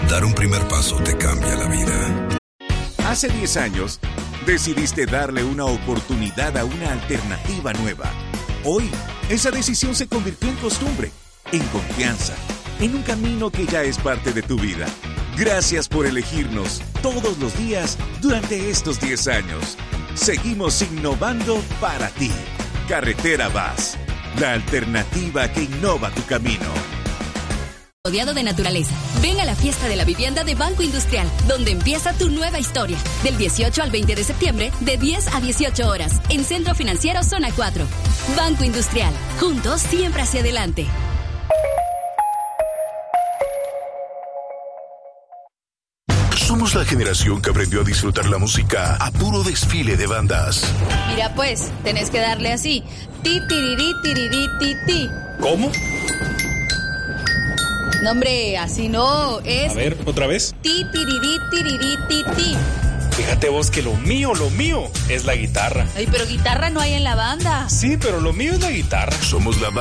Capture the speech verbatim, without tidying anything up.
Dar un primer paso te cambia la vida. Hace diez años, decidiste darle una oportunidad a una alternativa nueva. Hoy, esa decisión se convirtió en costumbre, en confianza, en un camino que ya es parte de tu vida. Gracias por elegirnos todos los días durante estos diez años. Seguimos innovando para ti. Carretera Vaz, la alternativa que innova tu camino. Rodeado de naturaleza. Ven a la fiesta de la vivienda de Banco Industrial, donde empieza tu nueva historia. Del dieciocho al veinte de septiembre, de diez a dieciocho horas, en Centro Financiero Zona cuatro. Banco Industrial. Juntos siempre hacia adelante. Somos la generación que aprendió a disfrutar la música a puro desfile de bandas. Mira pues, tenés que darle así. Ti, tirirí, tirirí, ti, ti. ¿Cómo? No, hombre, así no, es... A ver, ¿otra vez? Ti, tirirí, tirirí, ti, ti. Fíjate vos que lo mío, lo mío es la guitarra. Ay, pero guitarra no hay en la banda. Sí, pero lo mío es la guitarra. Somos la banda.